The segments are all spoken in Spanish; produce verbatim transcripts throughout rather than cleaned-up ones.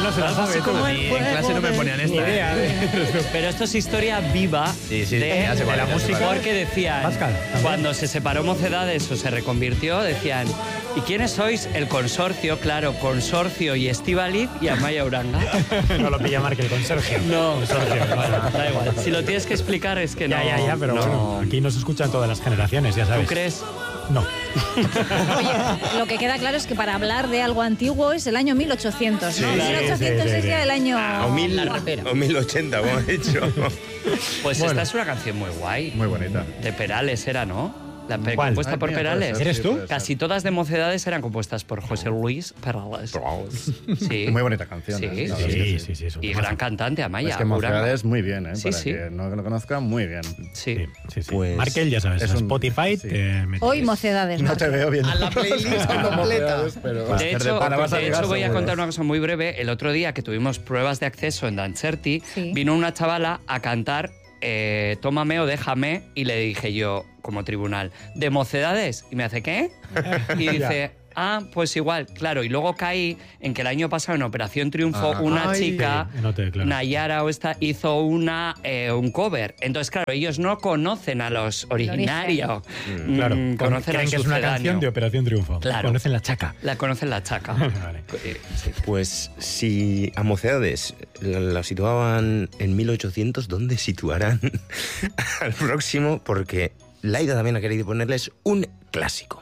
no se la sabe tú. Ni en clase no me ponían esta. Idea, ¿eh? Pero esto es historia viva Sí, sí, de, ya sé cuál de la es, ya sé música. cuál es. Porque decían, Pascal, también. cuando se separó Mocedades o se reconvirtió, decían, ¿y quiénes sois? El consorcio, claro, Consorcio y Estíbaliz y Amaya Uranga. No lo pilla Marc, el conserje. No, Consorcio. bueno, da igual. Si lo tienes que explicar es que no. Ya, ya, ya, pero no. bueno, aquí nos escuchan todas las generaciones, ya ¿Tú sabes. crees? No. Oye, lo que queda claro es que para hablar de algo antiguo es el año mil ochocientos, ¿no? Sí, mil ochocientos sí, sí, es sí. ya el año... O mil, o mil ochenta, como he dicho. Pues Bueno. esta es una canción muy guay. Muy bonita. De Perales era, ¿no? La pe- ¿Cuál? compuesta Ay, por mira, puede Perales. ser, ¿Eres sí, tú? puede ser. Casi todas de Mocedades eran compuestas por José Luis Perales. Sí. Muy bonita canción. Sí, ¿eh? La sí, verdad es que Sí, sí, sí. es un Y temazo. gran cantante, Amaya. Es que Uranga. Mocedades muy bien, ¿eh? Sí, Para sí. que no lo conozca, muy bien. Sí. Sí, sí, sí. Pues Markel, ya sabes, es es un- Spotify. sí. te metes. Hoy Mocedades. No Marc. te veo bien. A la playlist completa. Mocedades, pero va a De ser hecho, pana, vas a de llegar hecho voy a seguro. contar una cosa muy breve. El otro día que tuvimos pruebas de acceso en Dancerti, Sí. vino una chavala a cantar eh, Tómame o déjame, y le dije yo, como tribunal, ¿de Mocedades? Y me hace, ¿qué? Y dice, ah, pues igual, claro. Y luego caí en que el año pasado en Operación Triunfo Ah. una Ay. chica, Sí, noté, claro. Nayara o esta, hizo una, eh, un cover. Entonces, claro, ellos no conocen a los originarios. Mm, Claro, conocen creen al que es una sucedáneo. canción de Operación Triunfo. Claro. Conocen la chaca. La conocen la chaca. Vale. Eh, sí. Pues si a Mocedades la, la situaban en mil ochocientos, ¿dónde situarán al próximo? Porque Laida también ha querido ponerles un clásico.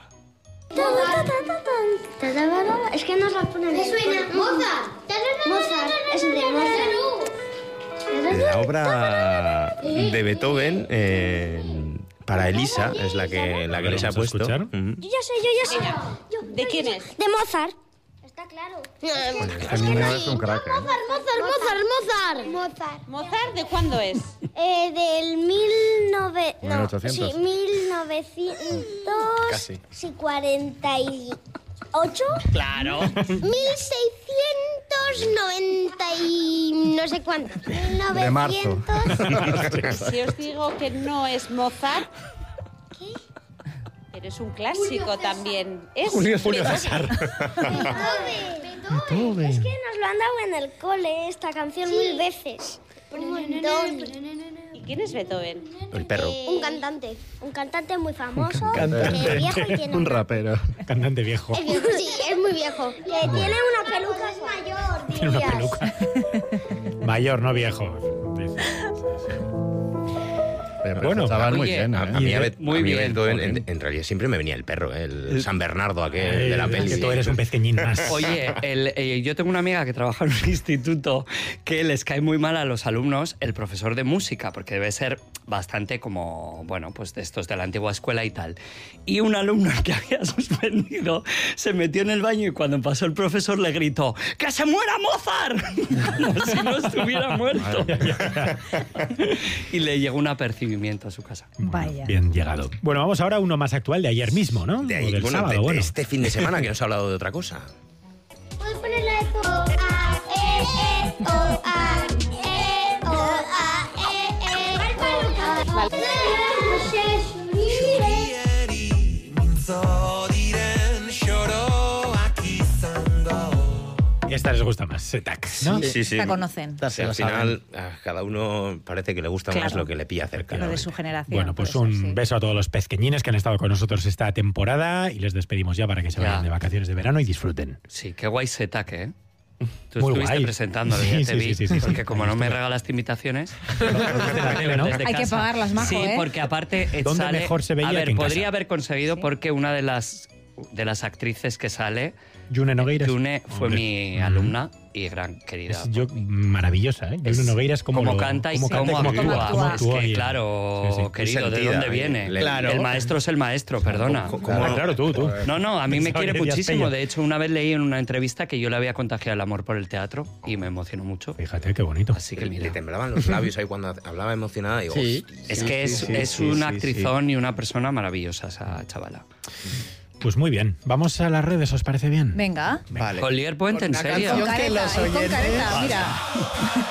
Es que nos las ponen. ¿Qué suena? Mozart. Mozart. Es de Mozart. La obra de Beethoven eh, para Elisa es la que, la que les ha Vamos a puesto. escuchar. Ujú. Yo ya sé, yo ya sé. Yo- ¿De quién es? De Mozart. Está claro. Este niño es un crack, ¿eh? Mozart, Mozart, Mozart. Mozart. ¿Mozart de cuándo es? Eh, del mil nove... no, mil ochocientos. Sí, mil novecientos... Casi. Sí, cuarenta y ocho. Claro. mil seiscientos noventa y no sé cuánto. mil De marzo. novecientos... Si os digo que no es Mozart... ¿Qué? Pero es un clásico también. Es Julio, Julio César. Beethoven. Es que nos lo han dado en el cole esta canción mil veces. Un montón. ¿Y quién es Beethoven? El perro. Un cantante. Un cantante muy famoso. cantante. Que es viejo y tiene Un una- rapero. Cantante viejo. Es viejo, sí, es muy viejo. Que tiene una peluca, es mayor, Tiene una dirías. peluca. Mayor, no viejo. Dice. Pero Bueno, estaban muy oye, bien, A, ¿eh? a mí, a Y- Be- muy a mí bien, Beethoven, joder. en, en realidad siempre me venía el perro, ¿eh? el San Bernardo aquel de la Eh, peli. que tú eres un pequeñín más. Oye, el, eh, yo tengo una amiga que trabaja en un instituto que les cae muy mal a los alumnos el profesor de música, porque debe ser bastante como, bueno, pues de estos de la antigua escuela y tal. Y un alumno que había suspendido se metió en el baño y cuando pasó el profesor le gritó ¡que se muera Mozart! Como si no estuviera muerto. Y le llegó un apercibimiento a su casa. Vaya. Bien llegado. Bueno, vamos ahora a uno más actual de ayer mismo, ¿no? De O ahí, del bueno, sábado, de, de bueno. este fin de semana que nos ha hablado de otra cosa. ¿Puedes ponerla de todo? A, E, E, O, A, E, O, A, E, E, O, A. Esta les gusta más, Setak, ¿no? Sí, sí. La conocen. O sea, al final, a cada uno parece que le gusta más Claro. lo que le pilla cerca. Lo de su generación. Bueno, pues por un eso, sí. beso a todos los pezqueñines que han estado con nosotros esta temporada y les despedimos ya para que se Ya. vayan de vacaciones de verano y disfruten. Sí, qué guay Setac, ¿eh? Tú Muy estuviste guay. presentándolo, Sí, ya te sí, vi, sí, sí, sí, porque sí. como no me regalaste invitaciones... Desde la tele, ¿no? desde Hay que casa. pagarlas, majo, Sí, ¿eh? porque aparte eh, ¿Dónde sale... mejor se veía A ver, que en podría casa? haber conseguido Sí. porque una de las, de las actrices que sale, Yune Nogueiras. Yune, fue Hombre. mi Mm. alumna y gran querida. Es yo, maravillosa, ¿eh? Es Yune Nogueiras como cómo lo- canta y cómo cómo, canta y cómo actúa. cómo Es actúa que, y- claro, Sí, sí. querido, ¿de Sentida, dónde ¿eh? viene? Le- Claro. El maestro es el maestro, perdona. ¿Cómo- Claro, claro, tú, tú. No, no, a mí me Pensaba quiere que decías muchísimo. Pello. De hecho, una vez leí en una entrevista que yo le había contagiado el amor por el teatro y me emocionó mucho. Fíjate, qué bonito. Así que Le mira, temblaban los labios ahí cuando hablaba emocionada. Digo, Sí. "Hostia". es que es, sí, es sí, una sí, actrizón y una persona maravillosa esa chavala. Pues muy bien. Vamos a las redes, ¿os parece bien? Venga. Vale. Con Lier Puente, ¿en Una serio? canción Con que careta, los y con oyentes- careta, mira.